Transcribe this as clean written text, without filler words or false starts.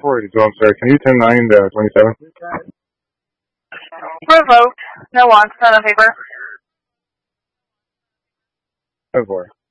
42, I'm sorry. Can you 10-9 to 27? Revoked. No wants, not on paper. 10-4.